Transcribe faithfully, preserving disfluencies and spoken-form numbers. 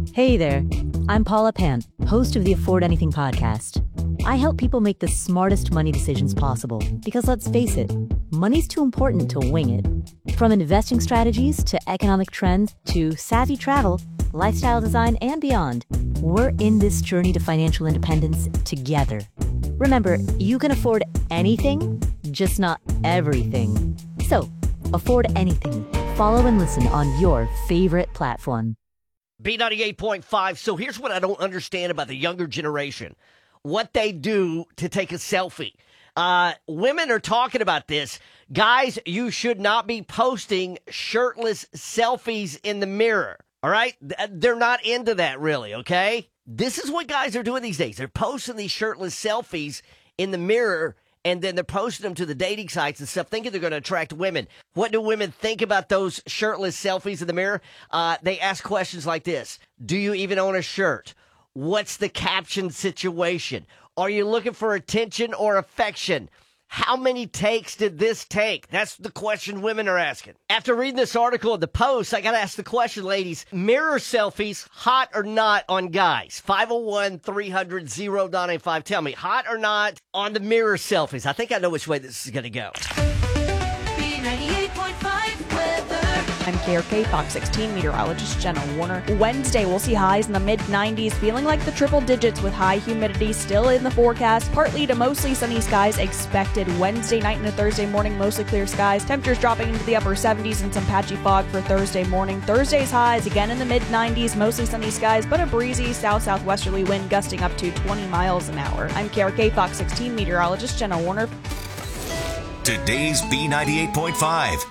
Hey there, I'm Paula Pant, host of the Afford Anything podcast. I help people make the smartest money decisions possible because let's face it, money's too important to wing it. From investing strategies to economic trends to savvy travel, lifestyle design, and beyond, we're in this journey to financial independence together. Remember, you can afford anything, just not everything. So, afford anything. Follow and listen on your favorite platform. B ninety-eight point five. So here's what I don't understand about the younger generation. What they do to take a selfie. Uh, women are talking about this. Guys, you should not be posting shirtless selfies in the mirror. All right? They're not into that really, okay? This is what guys are doing these days. They're posting these shirtless selfies in the mirror, and then they're posting them to the dating sites and stuff, thinking they're going to attract women. What do women think about those shirtless selfies in the mirror? Uh, they ask questions like this. Do you even own a shirt? What's the caption situation? Are you looking for attention or affection? How many takes did this take? That's the question women are asking. After reading this article in the Post, I got to ask the question, ladies. Mirror selfies, hot or not on guys? five oh one, three hundred, oh nine eight five. Tell me, hot or not on the mirror selfies? I think I know which way this is going to go. B ninety-eight point five weather. I'm K R K Fox sixteen meteorologist Jenna Warner. Wednesday, we'll see highs in the mid nineties, feeling like the triple digits with high humidity still in the forecast. Partly to mostly sunny skies expected Wednesday night into Thursday morning, mostly clear skies. Temperatures dropping into the upper seventies and some patchy fog for Thursday morning. Thursday's highs again in the mid nineties, mostly sunny skies, but a breezy south-southwesterly wind gusting up to twenty miles an hour. I'm K R K Fox sixteen meteorologist Jenna Warner. Today's B ninety-eight point five